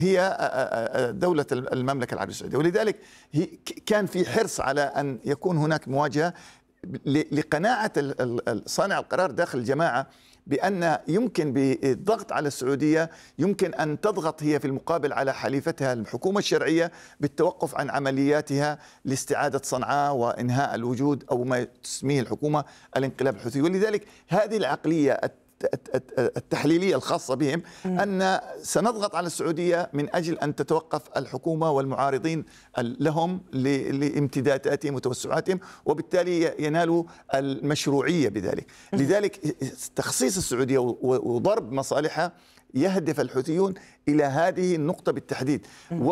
هي دولة المملكة العربية السعودية، ولذلك كان في حرص على أن يكون هناك مواجهة لقناعة صانع القرار داخل الجماعة بأن يمكن بالضغط على السعودية يمكن أن تضغط هي في المقابل على حليفتها الحكومة الشرعية بالتوقف عن عملياتها لاستعادة صنعاء وإنهاء الوجود أو ما تسميه الحكومة الانقلاب الحوثي. ولذلك هذه العقلية التحليلية الخاصة بهم أن سنضغط على السعودية من أجل أن تتوقف الحكومة والمعارضين لهم لامتداداتهم وتوسعاتهم، وبالتالي ينالوا المشروعية بذلك. لذلك تخصيص السعودية وضرب مصالحها يهدف الحوثيون إلى هذه النقطة بالتحديد،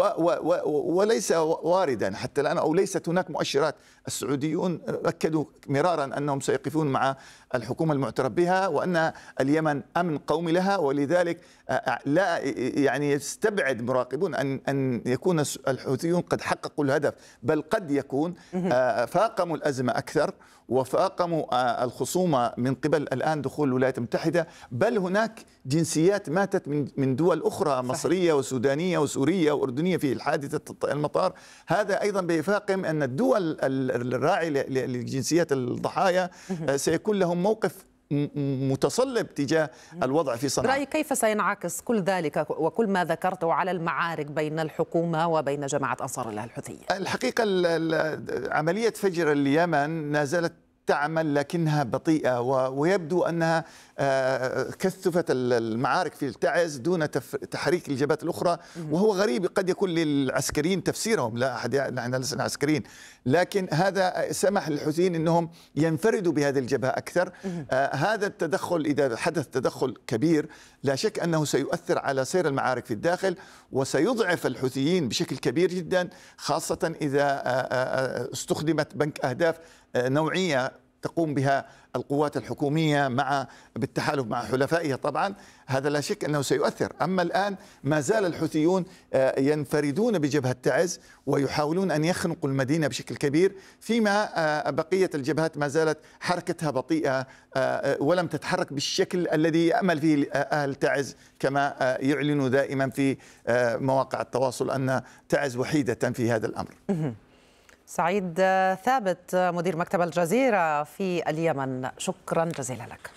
وليس واردا حتى الآن أو ليست هناك مؤشرات. السعوديون أكدوا مرارا أنهم سيقفون مع الحكومة المعترف بها وأن اليمن أمن قومي لها، ولذلك لا يعني يستبعد مراقبون أن يكون الحوثيون قد حققوا الهدف، بل قد يكون فاقموا الأزمة أكثر وفاقموا الخصومة من قبل الآن دخول الولايات المتحدة، بل هناك جنسيات ماتت من دول أخرى مصرية وسودانية وسورية وأردنية في حادثة المطار. هذا أيضا بيفاقم أن الدول الراعية لجنسيات الضحايا سيكون لهم موقف متصلب تجاه الوضع في صنعاء. برأيك كيف سينعكس كل ذلك وكل ما ذكرته على المعارك بين الحكومة وبين جماعة أنصار الله الحوثية؟ الحقيقة عملية فجر اليمن لا زالت تعمل لكنها بطيئة، ويبدو أنها كثفت المعارك في التعز دون تحريك الجبهات الأخرى، وهو غريب قد يكون للعسكريين تفسيرهم، لا أحد، نحن لسنا عسكريين، لكن هذا سمح للحوثيين أنهم ينفردوا بهذه الجبهة أكثر. هذا التدخل إذا حدث تدخل كبير لا شك أنه سيؤثر على سير المعارك في الداخل، وسيضعف الحوثيين بشكل كبير جدا، خاصة إذا استخدمت بنك أهداف نوعية تقوم بها القوات الحكومية بالتحالف مع حلفائها. طبعا هذا لا شك أنه سيؤثر. أما الآن ما زال الحوثيون ينفردون بجبهة تعز ويحاولون أن يخنقوا المدينة بشكل كبير، فيما بقية الجبهات ما زالت حركتها بطيئة ولم تتحرك بالشكل الذي يأمل فيه أهل تعز، كما يعلنوا دائما في مواقع التواصل أن تعز وحيدة في هذا الأمر. سعيد ثابت مدير مكتب الجزيرة في اليمن، شكرا جزيلا لك.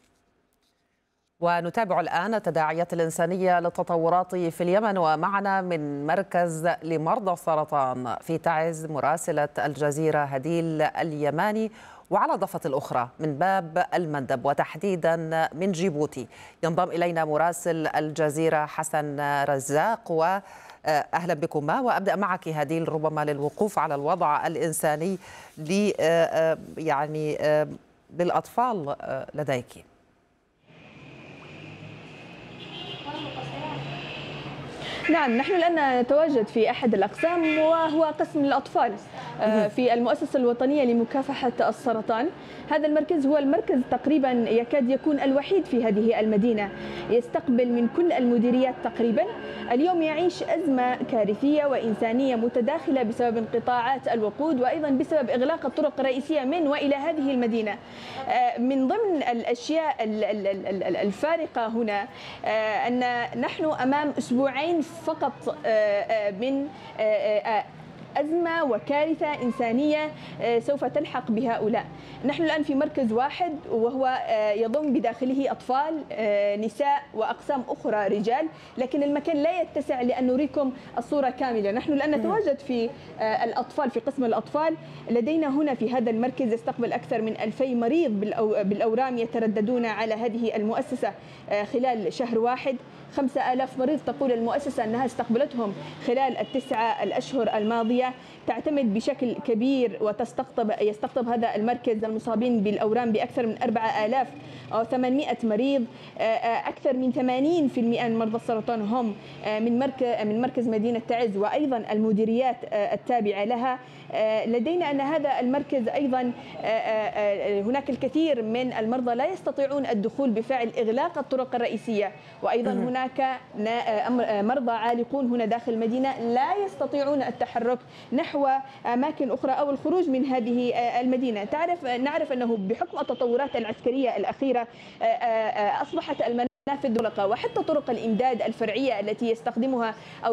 ونتابع الآن التداعيات الإنسانية للتطورات في اليمن، ومعنا من مركز لمرضى السرطان في تعز مراسلة الجزيرة هديل اليماني، وعلى الضفة الأخرى من باب المندب وتحديدا من جيبوتي ينضم إلينا مراسل الجزيرة حسن رزاق. أهلا بكما، وأبدأ معك هديل ربما للوقوف على الوضع الإنساني يعني للأطفال لديك. نعم، نحن الآن نتواجد في أحد الأقسام وهو قسم الأطفال في المؤسسة الوطنية لمكافحة السرطان. هذا المركز هو المركز تقريبا يكاد يكون الوحيد في هذه المدينة، يستقبل من كل المديريات تقريبا. اليوم يعيش أزمة كارثية وإنسانية متداخلة بسبب انقطاعات الوقود، وأيضا بسبب إغلاق الطرق الرئيسية من وإلى هذه المدينة. من ضمن الأشياء الفارقة هنا أن نحن أمام أسبوعين فقط من أزمة وكارثة إنسانية سوف تلحق بهؤلاء. نحن الآن في مركز واحد وهو يضم بداخله أطفال، نساء وأقسام أخرى رجال، لكن المكان لا يتسع لأن نريكم الصورة كاملة. نحن الآن نتواجد في الأطفال، في قسم الأطفال. لدينا هنا في هذا المركز يستقبل أكثر من 2000 مريض بالأورام يترددون على هذه المؤسسة خلال شهر واحد. 5000 مريض تقول المؤسسة أنها استقبلتهم خلال التسعة الأشهر الماضية. تعتمد بشكل كبير يستقطب هذا المركز المصابين بالأورام بأكثر من 4800 مريض. أكثر من 80% من مرضى السرطان هم من مركز مدينة تعز وأيضا المديريات التابعة لها. لدينا أن هذا المركز أيضا هناك الكثير من المرضى لا يستطيعون الدخول بفعل إغلاق الطرق الرئيسية، وأيضا هناك مرضى عالقون هنا داخل المدينة لا يستطيعون التحرك نحو أماكن أخرى أو الخروج من هذه المدينة. نعرف أنه بحكم التطورات العسكرية الأخيرة أصبحت المنافذ مغلقة، وحتى طرق الإمداد الفرعية التي يستخدمها أو